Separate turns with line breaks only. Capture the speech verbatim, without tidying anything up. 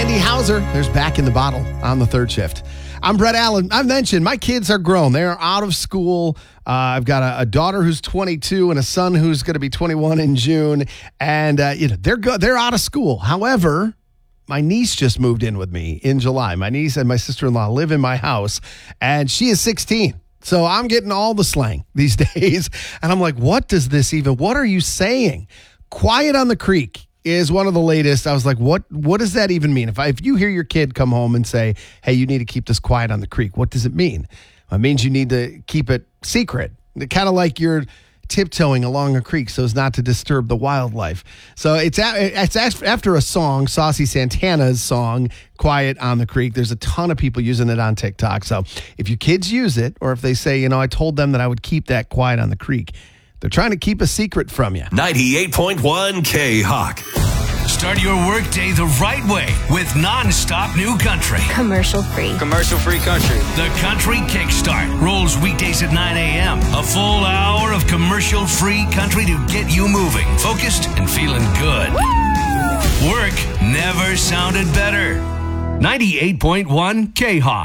Sandy Hauser. There's Back in the Bottle on the third shift. I'm Brett Allen. I've mentioned my kids are grown. They're out of school. Uh, I've got a, a daughter who's twenty-two and a son who's going to be twenty-one in June. And uh, you know they're go- they're out of school. However, my niece just moved in with me in July. My niece and my sister-in-law live in my house, and she is sixteen. So I'm getting all the slang these days. And I'm like, what does this even, what are you saying? Quiet on the Creek is one of the latest. I was like, what what does that even mean? If I, if you hear your kid come home and say, hey, you need to keep this quiet on the creek, what does it mean? It means you need to keep it secret. Kind of like you're tiptoeing along a creek so as not to disturb the wildlife. So it's a, it's after a song, Saucy Santana's song, Quiet on the Creek. There's a ton of people using it on TikTok. So if your kids use it, or if they say, you know, I told them that I would keep that quiet on the creek, they're trying to keep a secret from you.
ninety-eight point one K-Hawk.
Start your workday the right way with non-stop new country.
Commercial free.
Commercial free country.
The Country Kickstart rolls weekdays at nine a.m. A full hour of commercial free country to get you moving, focused, and feeling good. Woo! Work never sounded better. ninety-eight point one K-Hawk.